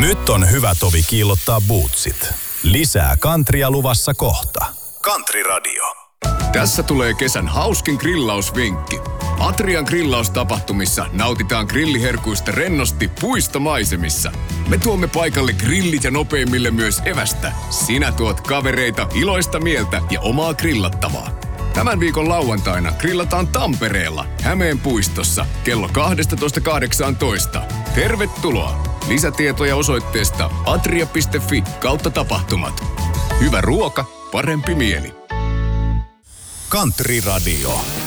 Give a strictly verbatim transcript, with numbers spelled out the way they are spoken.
Nyt on hyvä tovi kiillottaa bootsit. Lisää kantria luvassa kohta. Country Radio. Tässä tulee kesän hauskin grillausvinkki. Atrian grillaustapahtumissa nautitaan grilliherkuista rennosti puistomaisemissa. Me tuomme paikalle grillit ja nopeimmille myös evästä. Sinä tuot kavereita, iloista mieltä ja omaa grillattavaa. Tämän viikon lauantaina grillataan Tampereella, Hämeen puistossa, kello kaksitoista kahdeksantoista. Tervetuloa! Lisätietoja osoitteesta atria piste fi kautta tapahtumat. Hyvä ruoka, parempi mieli. Country Radio.